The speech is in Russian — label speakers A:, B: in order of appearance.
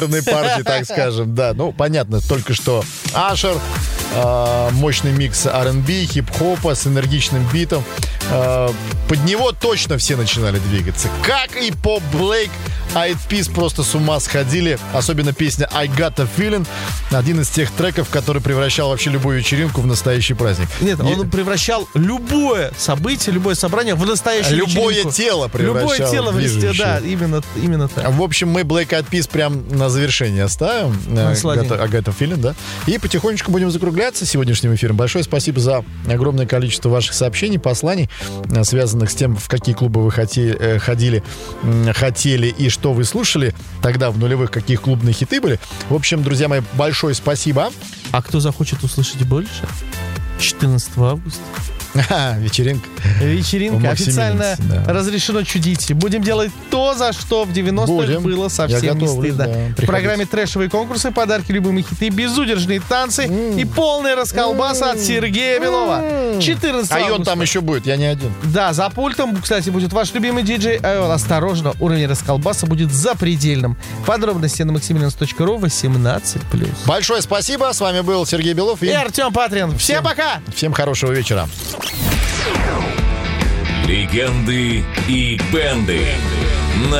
A: партии, так скажем, да. Ну, понятно, только что Ашер, мощный микс R&B, хип-хопа с энергичным битом. Под него точно все начинали двигаться. Как и по Black Eyed Peas просто с ума сходили. Особенно песня I Got a Feeling. Один из тех треков, который превращал вообще любую вечеринку в настоящий праздник.
B: Нет, он превращал любое событие, любое собрание в настоящую вечеринку.
A: Любое тело превращал в движущее.
B: Да, именно так.
A: В общем, мы Black Eyed Peas прям на завершение оставим. I Got a Feeling, да. И потихонечку будем закругляться сегодняшним эфиром. Большое спасибо за огромное количество ваших сообщений, посланий, связанных с тем, в какие клубы вы хотели и что вы слушали тогда в нулевых, какие клубные хиты были. В общем, друзья мои, большое спасибо.
B: А кто захочет услышать больше? 14 августа.
A: Вечеринка.
B: Официально разрешено чудить. Будем делать то, за что в 90-х было совсем не стыдно. В программе трэшевые конкурсы, подарки, любимые хиты, безудержные танцы и полная расколбаса от Сергея Белова. 14 августа.
A: А он там еще будет, я не один.
B: Да, за пультом, кстати, будет ваш любимый диджей Айон. Осторожно, уровень расколбаса будет запредельным. Подробности на maximilians.ru 18+.
A: Большое спасибо. С вами был Сергей Белов
B: и Артем Патрин. Всем пока!
A: Всем хорошего вечера.
C: Легенды и бенды.